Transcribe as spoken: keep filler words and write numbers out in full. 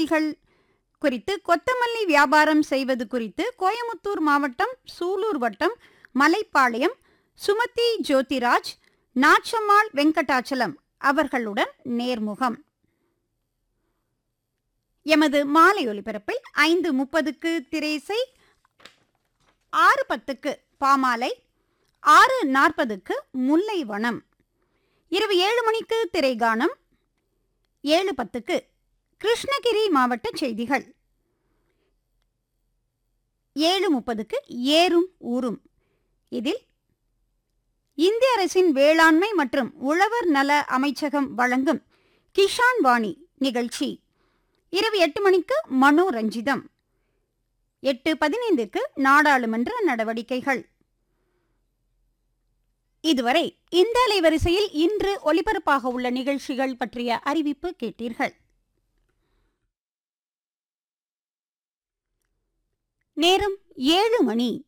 நெல்கள் குறித்து கொத்தமல்லி வியாபாரம் செய்வது குறித்து கோயமுத்தூர் மாவட்டம் சூலூர் வட்டம் மலைப்பாளையம் சுமதி ஜோதிராஜ் நாச்சம்மாள் வெங்கடாச்சலம் அவர்களுடன் நேர்முகம். எமது மாலை ஒலிபரப்பில் ஐந்து முப்பதுக்கு திரேசை, ஆறு பத்துக்கு பாமாலை, ஆறு நாற்பதுக்கு முல்லை வனம், இரவு ஏழு மணிக்கு திரைகானம், ஏழு பத்துக்கு கிருஷ்ணகிரி மாவட்ட செய்திகள், ஏழு முப்பதுக்கு ஏறும் ஊரும். இதில் இந்திய அரசின் வேளாண்மை மற்றும் உழவர் நல அமைச்சகம் வழங்கும் கிஷான் வாணி நிகழ்ச்சி. இரவு எட்டு மணிக்கு மனோரஞ்சிதம், எட்டு பதினைந்துக்கு நாடாளுமன்ற நடவடிக்கைகள். இதுவரை இந்த அலைவரிசையில் இன்று ஒலிபரப்பாக உள்ள நிகழ்ச்சிகள் பற்றிய அறிவிப்பு கேட்டீர்கள். நேரம் ஏழு மணி.